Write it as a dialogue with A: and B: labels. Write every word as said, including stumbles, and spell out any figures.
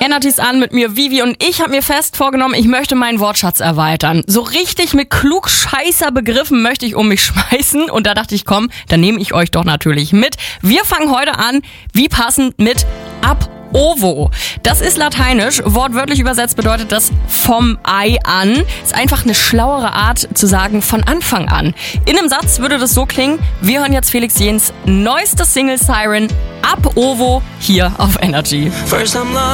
A: Energy's an mit mir, Vivi, und ich habe mir fest vorgenommen, ich möchte meinen Wortschatz erweitern. So richtig mit klugscheißer Begriffen möchte ich um mich schmeißen und da dachte ich, komm, dann nehme ich euch doch natürlich mit. Wir fangen heute an, wie passend, mit ab ovo. Das ist lateinisch, wortwörtlich übersetzt bedeutet das vom Ei an. Ist einfach eine schlauere Art zu sagen von Anfang an. In einem Satz würde das so klingen, wir hören jetzt Felix Jähns neueste Single Siren ab ovo hier auf Energy.